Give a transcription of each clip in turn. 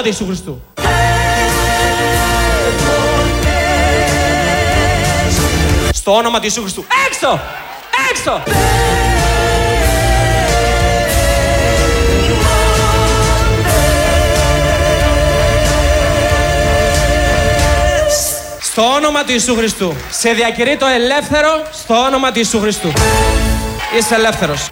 όνομα του Ιησού Χριστού. Στο όνομα του Ιησού Χριστού. Έξω! Έξω! Στο όνομα του Ιησού Χριστού. Σε διακηρύττω ελεύθερο στο όνομα του Ιησού Χριστού. Είσαι ελεύθερος.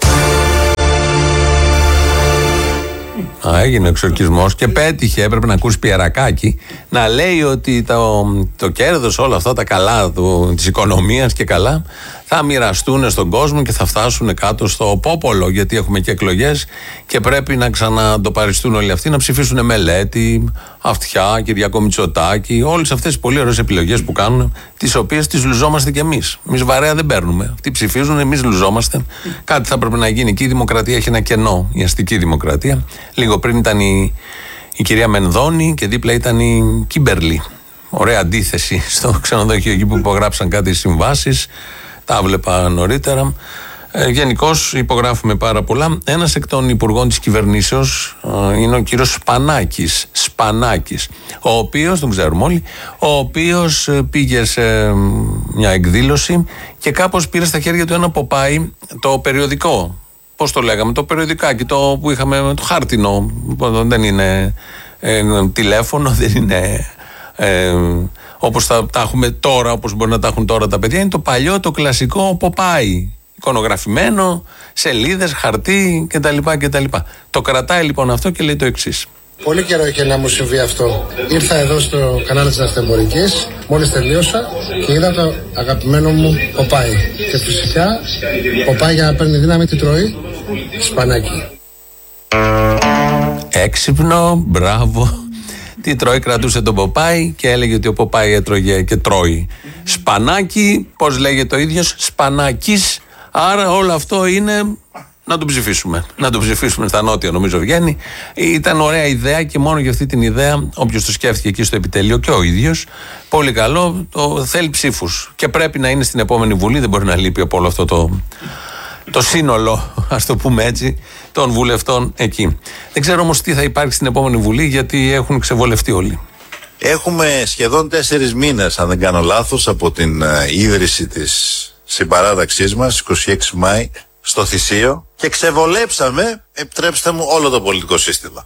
Έγινε ο εξορκισμός και πέτυχε. Έπρεπε να ακούσει Πιερακάκη να λέει ότι το κέρδος, όλα αυτά τα καλά της οικονομίας και καλά θα μοιραστούν στον κόσμο και θα φτάσουν κάτω στο πόπολο, γιατί έχουμε και εκλογές και πρέπει να ξαναντοπαριστούν όλοι αυτοί, να ψηφίσουν Μελέτη, Αυτιά, Κυριάκο Μητσοτάκη, όλες αυτές τις πολύ ωραίες επιλογές που κάνουν, τις οποίες τις λουζόμαστε κι εμείς. Εμείς βαρέα δεν παίρνουμε. Αυτοί ψηφίζουν, εμείς λουζόμαστε. Κάτι θα πρέπει να γίνει. Και η δημοκρατία έχει ένα κενό, η αστική δημοκρατία. Λίγο πριν ήταν η κυρία Μενδώνη και δίπλα ήταν η Κίμπερλι. Ωραία αντίθεση στο ξενοδοχείο εκεί που υπογράψαν κάτι συμβάσεις. Τα βλέπα νωρίτερα. Γενικώς υπογράφουμε πάρα πολλά. Ένας εκ των υπουργών της κυβερνήσεως είναι ο κύριος Σπανάκης, ο οποίος, τον ξέρουμε όλοι, ο οποίος πήγε σε μια εκδήλωση και κάπως πήρε στα χέρια του ένα ποπάι, το περιοδικό. Πώς το λέγαμε, το περιοδικάκι, το που είχαμε, το χάρτινο, δεν είναι τηλέφωνο, δεν είναι όπως τα έχουμε τώρα, όπως μπορεί να τα έχουν τώρα τα παιδιά. Είναι το παλιό, το κλασικό ποπάι, εικονογραφημένο, σελίδες, χαρτί κτλ. Το κρατάει λοιπόν αυτό και λέει το εξής. Πολύ καιρό είχε να μου συμβεί αυτό. Ήρθα εδώ στο κανάλι της Ναυτεμπορικής, μόλις τελείωσα και είδα το αγαπημένο μου ποπάι. Και φυσικά ποπάι για να παίρνει δύναμη τι τρώει? Σπανάκι. Έξυπνο, μπράβο. Τι τρώει, κρατούσε τον ποπάι και έλεγε ότι ο ποπάι έτρωγε και τρώει. Σπανάκι, πώς λέγεται ο ίδιος, Σπανάκης. Άρα όλο αυτό είναι να τον ψηφίσουμε. Να τον ψηφίσουμε στα νότια, νομίζω βγαίνει. Ήταν ωραία ιδέα και μόνο για αυτή την ιδέα, όποιος το σκέφτηκε εκεί στο επιτελείο και ο ίδιος, πολύ καλό, θέλει ψήφους. Και πρέπει να είναι στην επόμενη Βουλή, δεν μπορεί να λείπει από όλο αυτό το σύνολο, ας το πούμε έτσι, των βουλευτών εκεί. Δεν ξέρω όμως τι θα υπάρχει στην επόμενη Βουλή, γιατί έχουν ξεβολευτεί όλοι. Έχουμε σχεδόν 4 μήνες, αν δεν κάνω λάθος, από την ίδρυση της συμπαράταξής μας, 26 Μάη, στο Θησίο, και ξεβολέψαμε, επιτρέψτε μου, όλο το πολιτικό σύστημα.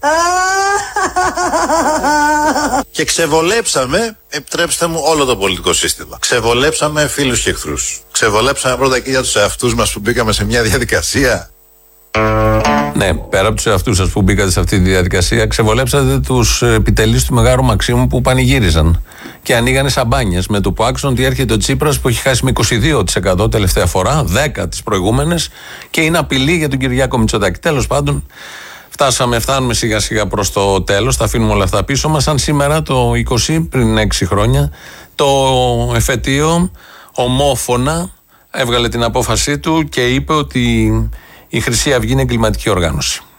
Και ξεβολέψαμε, επιτρέψτε μου, όλο το πολιτικό σύστημα. Ξεβολέψαμε φίλους και εχθρούς. Ξεβολέψαμε πρώτα και για τους εαυτούς μας που μπήκαμε σε μια διαδικασία. Ναι, πέρα από τους εαυτούς σας που μπήκατε σε αυτή τη διαδικασία, ξεβολέψατε τους επιτελείς του Μεγάρου Μαξίμου που πανηγύριζαν και ανοίγανε σαμπάνιες με το που άξουν ότι έρχεται ο Τσίπρας που έχει χάσει με 22% τελευταία φορά, 10% τις προηγούμενες, και είναι απειλή για τον Κυριάκο Μητσοτάκη. Τέλος πάντων, φτάνουμε σιγά σιγά προς το τέλος, θα αφήνουμε όλα αυτά πίσω μας. Αν σήμερα το 20, πριν 6 χρόνια, το εφετείο ομόφωνα έβγαλε την απόφασή του και είπε ότι η Χρυσή Αυγή είναι εγκληματική οργάνωση.